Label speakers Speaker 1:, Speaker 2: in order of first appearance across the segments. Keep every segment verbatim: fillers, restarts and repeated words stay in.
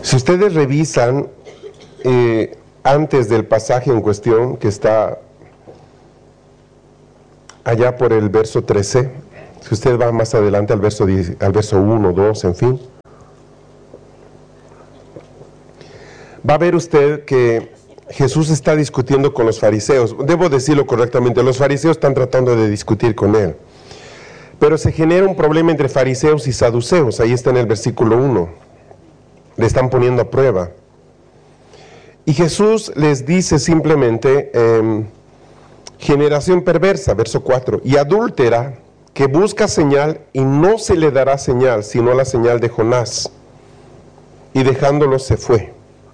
Speaker 1: Si ustedes revisan eh, antes del pasaje en cuestión, que está allá por el verso trece, si usted va más adelante al verso, diez, al verso uno, dos, en fin, va a ver usted que Jesús está discutiendo con los fariseos. Debo decirlo correctamente, los fariseos están tratando de discutir con él. Pero se genera un problema entre fariseos y saduceos, ahí está en el versículo uno. Le están poniendo a prueba. Y Jesús les dice simplemente, eh, generación perversa, verso cuatro, y adúltera, que busca señal y no se le dará señal, sino la señal de Jonás. Y dejándolo se fue.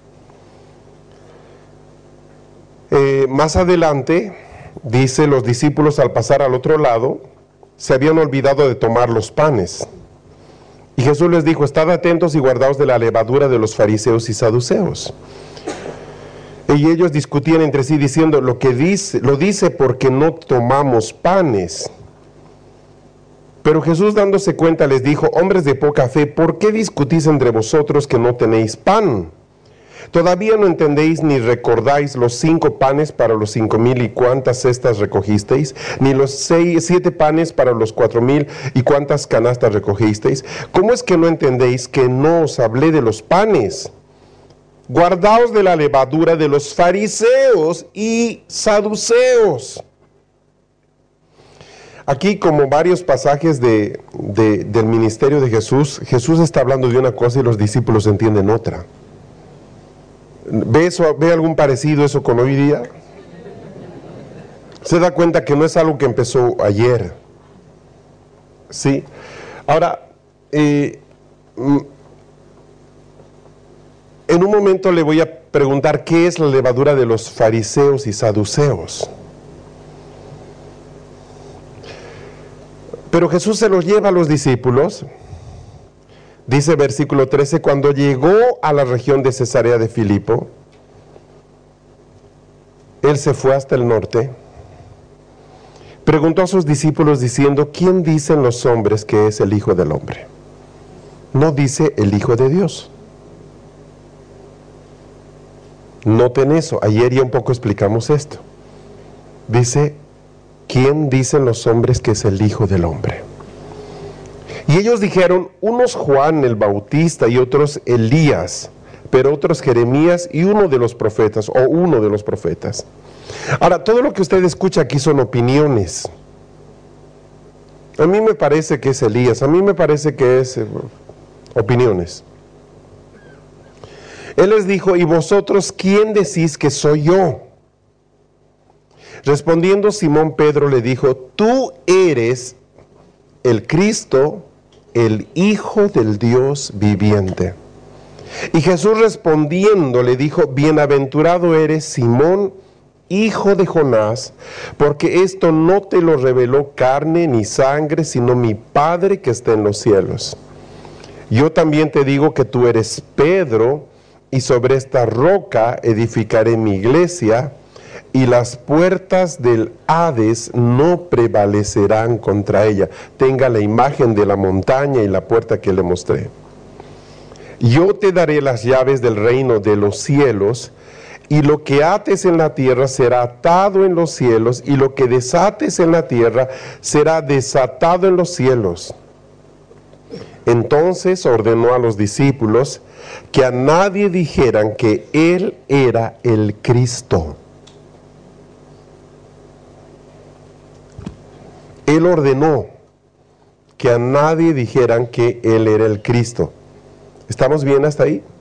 Speaker 1: Eh, más adelante, dice, los discípulos al pasar al otro lado, se habían olvidado de tomar los panes. Y Jesús les dijo, estad atentos y guardaos de la levadura de los fariseos y saduceos. Y ellos discutían entre sí diciendo, lo que dice, lo dice porque no tomamos panes. Pero Jesús, dándose cuenta, les dijo, hombres de poca fe, ¿por qué discutís entre vosotros que no tenéis pan? ¿Todavía no entendéis ni recordáis los cinco panes para los cinco mil y cuántas cestas recogisteis? Ni los seis, siete panes para los cuatro mil y cuántas canastas recogisteis? ¿Cómo es que no entendéis que no os hablé de los panes? Guardaos de la levadura de los fariseos y saduceos. Aquí, como varios pasajes de, de, del ministerio de Jesús, Jesús está hablando de una cosa y los discípulos entienden otra. ¿Ve, eso, ¿Ve algún parecido eso con hoy día? Se da cuenta que no es algo que empezó ayer. ¿Sí? Ahora, eh, en un momento le voy a preguntar qué es la levadura de los fariseos y saduceos. Pero Jesús se los lleva a los discípulos. Dice versículo trece, cuando llegó a la región de Cesarea de Filipo, él se fue hasta el norte, preguntó a sus discípulos diciendo, ¿quién dicen los hombres que es el Hijo del Hombre? No dice el Hijo de Dios. Noten eso, ayer ya un poco explicamos esto. Dice, ¿quién dicen los hombres que es el Hijo del Hombre? Y ellos dijeron, unos Juan el Bautista y otros Elías, pero otros Jeremías y uno de los profetas, o uno de los profetas. Ahora, todo lo que usted escucha aquí son opiniones. A mí me parece que es Elías, a mí me parece que es eh, opiniones. Él les dijo, ¿y vosotros quién decís que soy yo? Respondiendo Simón Pedro le dijo, tú eres el Cristo, el Hijo del Dios viviente. Y Jesús respondiendo le dijo, bienaventurado eres Simón, hijo de Jonás, porque esto no te lo reveló carne ni sangre, sino mi Padre que está en los cielos. Yo también te digo que tú eres Pedro, y sobre esta roca edificaré mi iglesia, y las puertas del Hades no prevalecerán contra ella. Tenga la imagen de la montaña y la puerta que le mostré. Yo te daré las llaves del reino de los cielos, y lo que ates en la tierra será atado en los cielos, y lo que desates en la tierra será desatado en los cielos. Entonces ordenó a los discípulos que a nadie dijeran que él era el Cristo. Él ordenó que a nadie dijeran que él era el Cristo. ¿Estamos bien hasta ahí?